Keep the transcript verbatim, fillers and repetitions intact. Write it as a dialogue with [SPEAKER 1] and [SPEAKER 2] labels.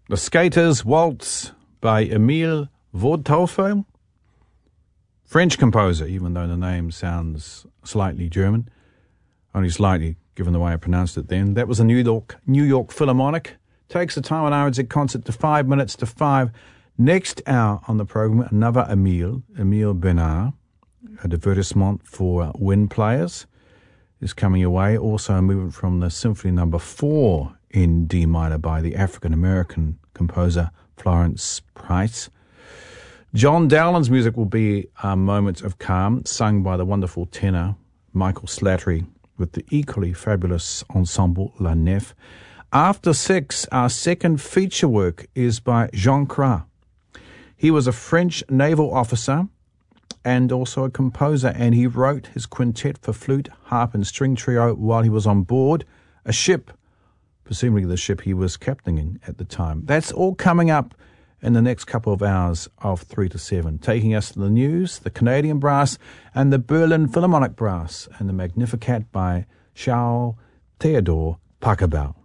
[SPEAKER 1] The Skaters Waltz by Emil Waldteufel, French composer, even though the name sounds slightly German, only slightly given the way I pronounced it then. That was a New York New York Philharmonic. Takes the time on R Z concert to five minutes to five. Next hour on the program, another Emile, Emile Bernard, a divertissement for wind players, is coming your way. Also a movement from the Symphony Number Four in D minor by the African-American composer Florence Price. John Dowland's music will be uh, Moments of Calm, sung by the wonderful tenor Michael Slattery with the equally fabulous ensemble La Nef. After six, our second feature work is by Jean Cras. He was a French naval officer and also a composer, and he wrote his quintet for flute, harp, and string trio while he was on board a ship, presumably the ship he was captaining at the time. That's all coming up in the next couple of hours of three to seven, taking us to the news, the Canadian Brass, and the Berlin Philharmonic Brass, and the Magnificat by Charles Theodore Pachelbel.